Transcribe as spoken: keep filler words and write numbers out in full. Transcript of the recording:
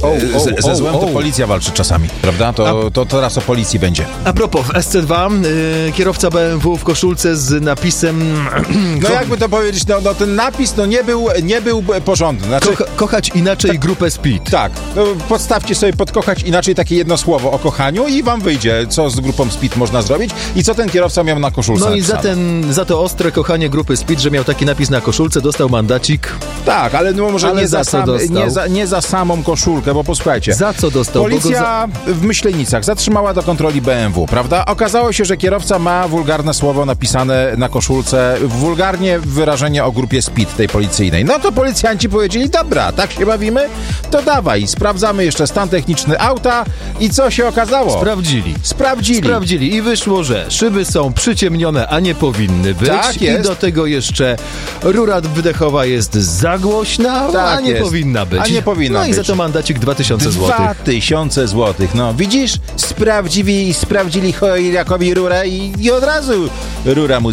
O, o, ze, ze złem o, to o. policja walczy czasami, prawda? To, to teraz o policji będzie. A propos, w S C dwa y, kierowca B M W w koszulce z napisem... No ko- jakby to powiedzieć, no, no ten napis no nie był, nie był porządny. Znaczy, kocha- kochać inaczej grupę Speed. tak, no, podstawcie sobie podkochać inaczej takie jedno słowo o kochaniu i wam wyjdzie, co z grupą Speed można zrobić i co ten kierowca miał na koszulce No i za, napisane. ten, za to ostre kochanie grupy Speed, że miał taki napis na koszulce, dostał mandacik. Tak, ale no może Ale nie, za za co sam, dostał? nie, za, nie za samą koszulkę, bo posłuchajcie. Za co dostał? Bo go Policja w Myślenicach zatrzymała do kontroli B M W, prawda? Okazało się, że kierowca ma wulgarne słowo napisane na koszulce, wulgarnie wyrażenie o grupie Speed tej policyjnej. No to policjanci powiedzieli, dobra, tak się bawimy, to dawaj, sprawdzamy jeszcze stan techniczny auta i co się okazało? Sprawdzili. Sprawdzili. Sprawdzili i wyszło, że szyby są przyciemnione, a nie powinny być. Tak I jest. do tego jeszcze rura wydechowa jest za głośna, Tak a nie jest. powinna być. A nie powinna no i być. za to mandacik dwa tysiące złotych. Dwa tysiące złotych, no widzisz? Sprawdzili, sprawdzili Chojrakowi rurę i, i od razu rura mu